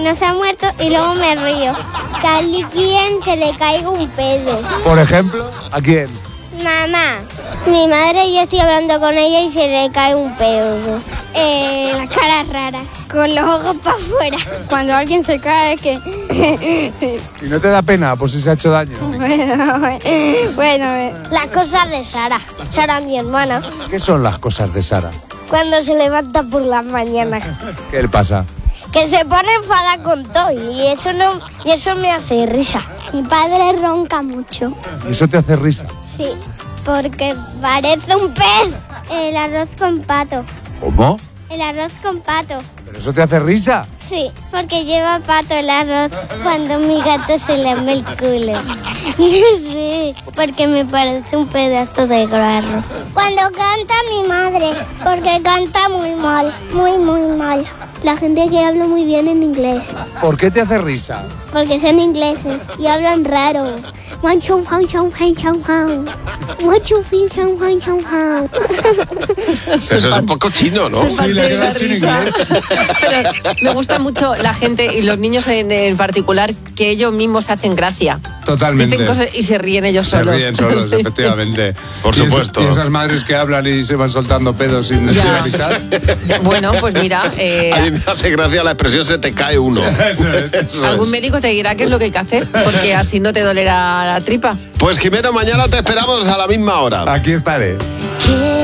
no se ha muerto y luego me río. Que a alguien se le caiga un pedo. Por ejemplo, ¿a quién? Mamá, mi madre, yo estoy hablando con ella y se le cae un pedo. Las caras raras, con los ojos para afuera. Cuando alguien se cae es que... ¿Y no te da pena por si se ha hecho daño? Bueno. Las cosas de Sara. Sara, mi hermana. ¿Qué son las cosas de Sara? Cuando se levanta por las mañanas. ¿Qué le pasa? Que se pone enfadada con todo y eso me hace risa. Mi padre ronca mucho. ¿Y eso te hace risa? Sí, porque parece un pez. El arroz con pato. ¿Cómo? El arroz con pato. ¿Pero eso te hace risa? Sí, porque lleva pato el arroz cuando mi gato se lame el culo. Sí, porque me parece un pedazo de arroz. Cuando canta mi madre, porque canta muy mal, muy mal. La gente que habla muy bien en inglés. ¿Por qué te hace risa? Porque son ingleses y hablan raro. Eso es un poco chino, ¿no? Sí, le queda chino inglés. Pero me gusta mucho la gente y los niños en particular que ellos mismos hacen gracia. Totalmente. Dicen cosas y se ríen ellos Se solos. ríen solos, Sí. efectivamente. Por Y supuesto. y esas madres que hablan y se van soltando pedos sin avisar. Bueno, pues mira, A mí me hace gracia la expresión se te cae uno. Eso es. Eso algún es. médico te dirá qué es lo que hay que hacer, porque así no te dolerá la tripa. Pues Jimeno, mañana te esperamos a la misma hora. Aquí estaré.